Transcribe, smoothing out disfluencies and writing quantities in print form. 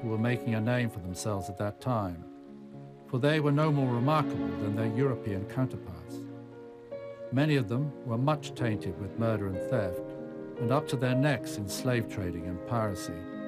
who were making a name for themselves at that time, for they were no more remarkable than their European counterparts. Many of them were much tainted with murder and theft, and up to their necks in slave trading and piracy.